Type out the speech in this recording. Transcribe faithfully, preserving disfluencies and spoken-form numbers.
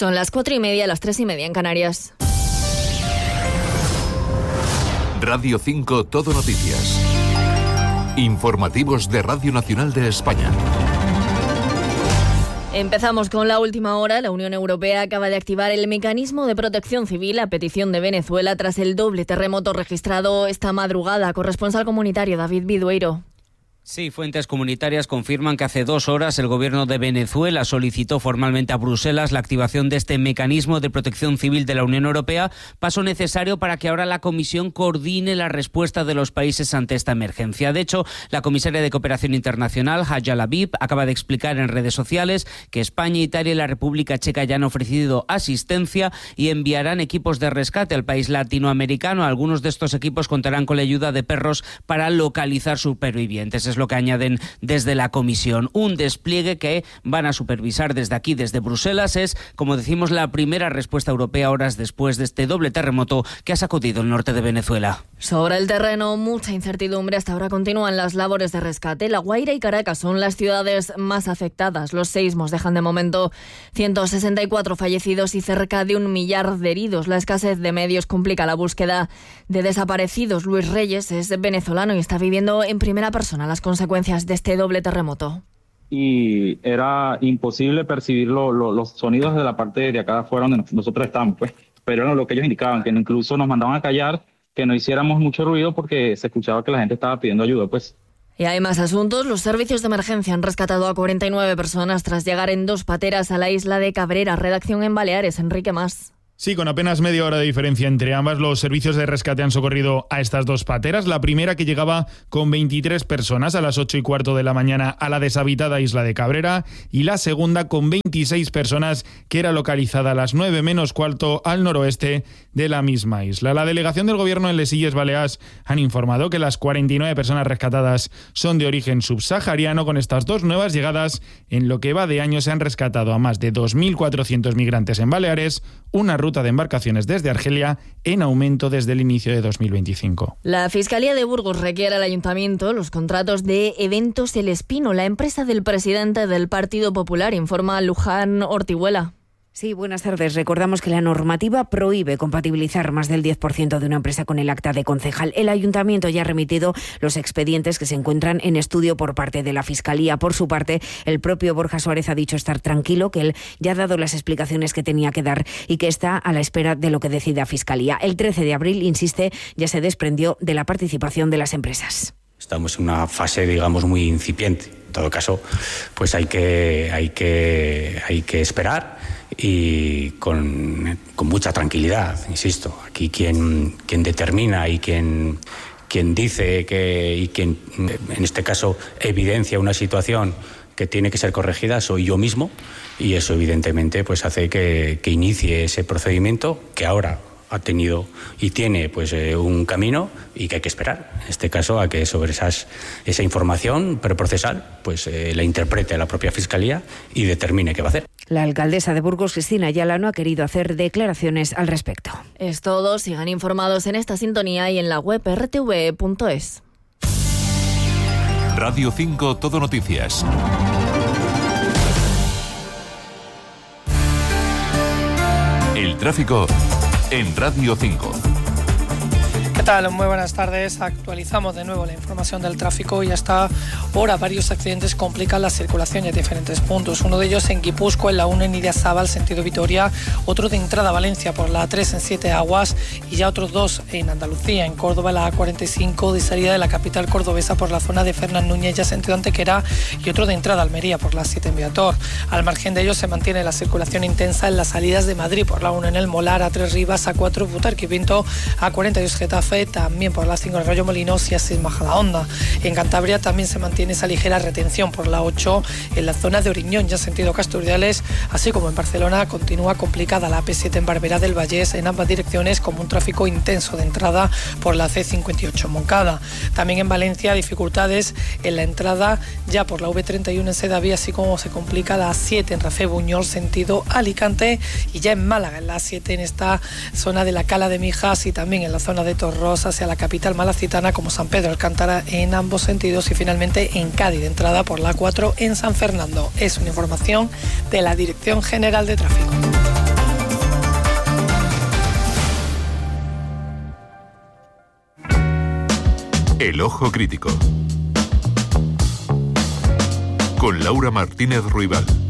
Son las cuatro y media, las tres y media en Canarias. Radio cinco Todo Noticias. Informativos de Radio Nacional de España. Empezamos con la última hora. La Unión Europea acaba de activar el mecanismo de protección civil a petición de Venezuela tras el doble terremoto registrado esta madrugada. Corresponsal comunitario David Vidueiro. Sí, fuentes comunitarias confirman que hace dos horas el gobierno de Venezuela solicitó formalmente a Bruselas la activación de este mecanismo de protección civil de la Unión Europea, paso necesario para que ahora la Comisión coordine la respuesta de los países ante esta emergencia. De hecho, la comisaria de Cooperación Internacional, Haja Labib, acaba de explicar en redes sociales que España, Italia y la República Checa ya han ofrecido asistencia y enviarán equipos de rescate al país latinoamericano. Algunos de estos equipos contarán con la ayuda de perros para localizar supervivientes. Es lo que añaden desde la Comisión. Un despliegue que van a supervisar desde aquí, desde Bruselas. Es, como decimos, la primera respuesta europea horas después de este doble terremoto que ha sacudido el norte de Venezuela. Sobre el terreno, mucha incertidumbre. Hasta ahora continúan las labores de rescate. La Guaira y Caracas son las ciudades más afectadas. Los seísmos dejan de momento ciento sesenta y cuatro fallecidos y cerca de un millar de heridos. La escasez de medios complica la búsqueda de desaparecidos. Luis Reyes es venezolano y está viviendo en primera persona las consecuencias de este doble terremoto. Y era imposible percibir lo, lo, los sonidos de la parte de acá afuera donde nosotros estábamos, pues. Pero era lo que ellos indicaban, que incluso nos mandaban a callar, que no hiciéramos mucho ruido porque se escuchaba que la gente estaba pidiendo ayuda, pues. Y hay más asuntos. Los servicios de emergencia han rescatado a cuarenta y nueve personas tras llegar en dos pateras a la isla de Cabrera. Redacción en Baleares, Enrique Mas. Sí, con apenas media hora de diferencia entre ambas, los servicios de rescate han socorrido a estas dos pateras. La primera, que llegaba con veintitrés personas a las ocho y cuarto de la mañana a la deshabitada isla de Cabrera, y la segunda con veintiséis personas, que era localizada a las nueve menos cuarto al noroeste de la misma isla. La delegación del gobierno en Les Illes Balears han informado que las cuarenta y nueve personas rescatadas son de origen subsahariano. Con estas dos nuevas llegadas, en lo que va de año se han rescatado a más de dos mil cuatrocientos migrantes en Baleares, una ruta de embarcaciones desde Argelia en aumento desde el inicio de dos mil veinticinco. La Fiscalía de Burgos requiere al Ayuntamiento los contratos de Eventos El Espino, la empresa del presidente del Partido Popular, informa Luján Ortiguela. Sí, buenas tardes. Recordamos que la normativa prohíbe compatibilizar más del diez por ciento de una empresa con el acta de concejal. El Ayuntamiento ya ha remitido los expedientes que se encuentran en estudio por parte de la Fiscalía. Por su parte, el propio Borja Suárez ha dicho estar tranquilo, que él ya ha dado las explicaciones que tenía que dar y que está a la espera de lo que decida Fiscalía. El trece de abril, insiste, ya se desprendió de la participación de las empresas. Estamos en una fase, digamos, muy incipiente. En todo caso, pues hay que, hay que, hay que esperar y con, con mucha tranquilidad, insisto. Aquí quien, quien determina y quien, quien dice que, y quien, en este caso, evidencia una situación que tiene que ser corregida soy yo mismo, y eso evidentemente pues hace que, que inicie ese procedimiento que ahora ha tenido y tiene pues eh, un camino y que hay que esperar, en este caso, a que sobre esas, esa información preprocesal pues eh, la interprete la propia Fiscalía y determine qué va a hacer. La alcaldesa de Burgos, Cristina Ayala, no ha querido hacer declaraciones al respecto. Es todo. Sigan informados en esta sintonía y en la web erre te ve punto es. Radio cinco Todo Noticias. El tráfico en Radio cinco. ¿Qué tal? Muy buenas tardes. Actualizamos de nuevo la información del tráfico y hasta ahora varios accidentes complican la circulación en diferentes puntos. Uno de ellos en Guipúzcoa, en la uno en Idiazábal, sentido Vitoria, otro de entrada a Valencia por la A tres en Siete Aguas y ya otros dos en Andalucía, en Córdoba, la A cuarenta y cinco de salida de la capital cordobesa por la zona de Fernán Núñez, ya sentido Antequera, y otro de entrada a Almería por la siete en Viator. Al margen de ellos se mantiene la circulación intensa en las salidas de Madrid por la uno en El Molar, A tres Rivas, A cuatro Butarque y Pinto, A cuarenta y dos Getafe, también por la cinco en Rayo Molinos y A seis Majadahonda. En Cantabria también se mantiene esa ligera retención por la ocho en la zona de Oriñón, ya sentido Casturdiales, así como en Barcelona continúa complicada la A P siete en Barberá del Vallés en ambas direcciones, como un tráfico intenso de entrada por la C cincuenta y ocho en Moncada. También en Valencia dificultades en la entrada ya por la V treinta y uno en Sedaví, así como se complica la A siete en Rafé Buñol sentido Alicante, y ya en Málaga en la A siete en esta zona de la Cala de Mijas y también en la zona de Torros hacia la capital malacitana como San Pedro Alcántara en ambos sentidos, y finalmente en Cádiz de entrada por la A cuatro en San Fernando. Es una información de la Dirección General de Tráfico. El Ojo Crítico. Con Laura Martínez Ruibal.